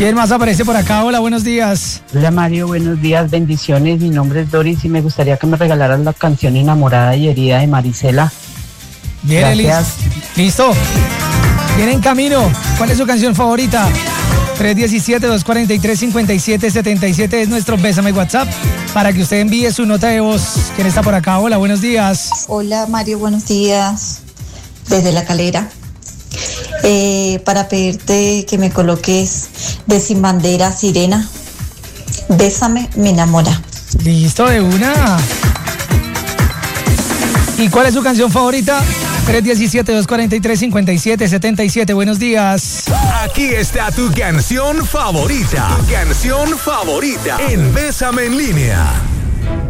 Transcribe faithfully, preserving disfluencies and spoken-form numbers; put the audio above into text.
¿Quién más aparece por acá? Hola, buenos días. Hola Mario, buenos días, bendiciones. Mi nombre es Doris y me gustaría que me regalaran la canción Enamorada y Herida de Marisela. Bien, Listo. Listo. Viene en camino. ¿Cuál es su canción favorita? tres uno siete, dos cuatro tres, cinco siete siete siete es nuestro Bésame WhatsApp para que usted envíe su nota de voz. ¿Quién está por acá? Hola, buenos días. Hola Mario, buenos días. Desde La Calera. Eh, para pedirte que me coloques de Sin Bandera, Sirena. Bésame, me enamora. Listo, de una. ¿Y cuál es su canción favorita? tres uno siete, dos cuatro tres, cinco siete siete siete. Buenos días. Aquí está tu canción favorita. Tu canción favorita en Bésame en Línea.